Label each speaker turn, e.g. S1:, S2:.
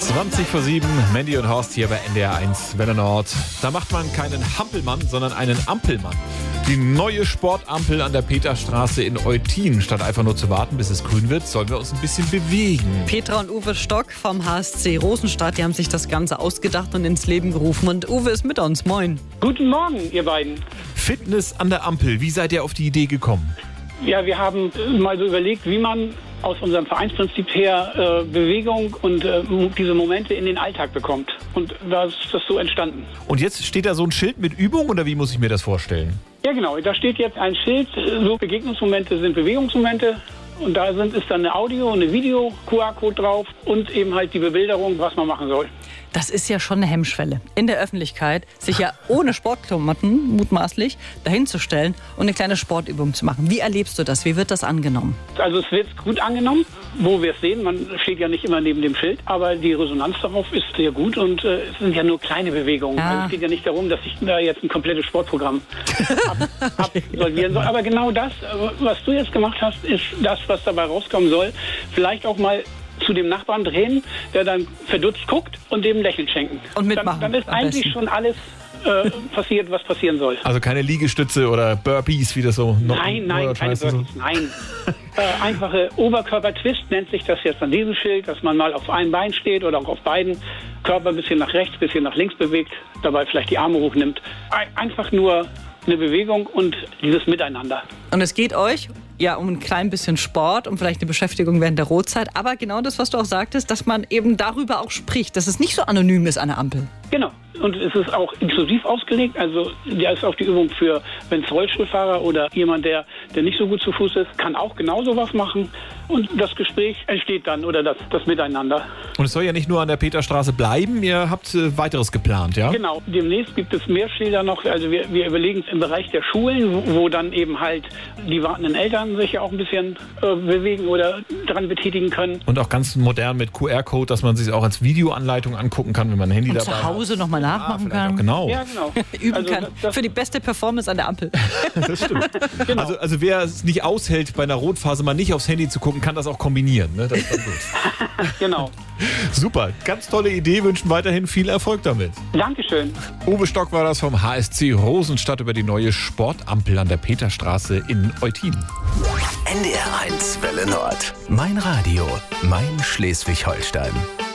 S1: 20:07, Mandy und Horst hier bei NDR 1 Welle Nord. Da macht man keinen Hampelmann, sondern einen Ampelmann. Die neue Sportampel an der Peterstraße in Eutin. Statt einfach nur zu warten, bis es grün wird, sollen wir uns ein bisschen bewegen.
S2: Petra und Uwe Stock vom HSC Rosenstadt, die haben sich das Ganze ausgedacht und ins Leben gerufen. Und Uwe ist mit uns. Moin.
S3: Guten Morgen, ihr beiden.
S1: Fitness an der Ampel. Wie seid ihr auf die Idee gekommen?
S3: Ja, wir haben mal so überlegt, wie man aus unserem Vereinsprinzip her Bewegung und diese Momente in den Alltag bekommt. Und da ist das so entstanden.
S1: Und jetzt steht da so ein Schild mit Übung oder wie muss ich mir das vorstellen?
S3: Ja, genau. Da steht jetzt ein Schild, so Begegnungsmomente sind Bewegungsmomente. Und da ist dann eine Audio- und eine Video-QR-Code drauf und eben halt die Bebilderung, was man machen soll.
S2: Das ist ja schon eine Hemmschwelle. In der Öffentlichkeit, sich ja ohne Sportklamotten, mutmaßlich, dahinzustellen und eine kleine Sportübung zu machen. Wie erlebst du das? Wie wird das angenommen?
S3: Also es wird gut angenommen, wo wir es sehen. Man steht ja nicht immer neben dem Schild, aber die Resonanz darauf ist sehr gut und es sind ja nur kleine Bewegungen.
S2: Ja.
S3: Also es geht ja nicht darum, dass ich da jetzt ein komplettes Sportprogramm absolvieren soll. Aber genau das, was du jetzt gemacht hast, ist das, was dabei rauskommen soll. Vielleicht auch mal zu dem Nachbarn drehen, der dann verdutzt guckt und dem ein Lächeln schenken.
S2: Und mitmachen.
S3: Dann ist eigentlich schon alles passiert, was passieren soll.
S1: Also keine Liegestütze oder Burpees, wie das so noch.
S3: Nein, keine Burpees, nein. Einfache Oberkörpertwist nennt sich das jetzt an diesem Schild, dass man mal auf einem Bein steht oder auch auf beiden, Körper ein bisschen nach rechts, ein bisschen nach links bewegt, dabei vielleicht die Arme hochnimmt. Einfach nur eine Bewegung und dieses Miteinander.
S2: Und es geht euch ja um ein klein bisschen Sport, um vielleicht eine Beschäftigung während der Rotzeit, aber genau das, was du auch sagtest, dass man eben darüber auch spricht, dass es nicht so anonym ist an der Ampel.
S3: Genau. Und es ist auch inklusiv ausgelegt. Also der ist auch die Übung für, wenn es Rollstuhlfahrer oder jemand, der nicht so gut zu Fuß ist, kann auch genauso was machen. Und das Gespräch entsteht dann oder das Miteinander.
S1: Und es soll ja nicht nur an der Peterstraße bleiben, ihr habt weiteres geplant, ja?
S3: Genau. Demnächst gibt es mehr Schilder noch. Also wir überlegen es im Bereich der Schulen, wo dann eben halt die wartenden Eltern sich ja auch ein bisschen bewegen oder daran betätigen können.
S1: Und auch ganz modern mit QR-Code, dass man sich auch als Videoanleitung angucken kann, wenn man ein Handy
S2: Und
S1: dabei hat.
S2: zu Hause nochmal nachmachen kann.
S1: Genau.
S3: Ja, genau.
S2: Üben
S3: Also
S2: kann. Für die beste Performance an der Ampel.
S1: Das stimmt.
S3: Genau.
S1: Also wer es nicht aushält, bei einer Rotphase mal nicht aufs Handy zu gucken, kann das auch kombinieren. Ne? Das ist dann gut.
S3: Genau.
S1: Super, ganz tolle Idee, wünschen weiterhin viel Erfolg damit.
S3: Dankeschön.
S1: Uwe Stock war das vom HSC Rosenstadt über die neue Sportampel an der Peterstraße in Eutin.
S4: NDR 1 Welle Nord. Mein Radio, mein Schleswig-Holstein.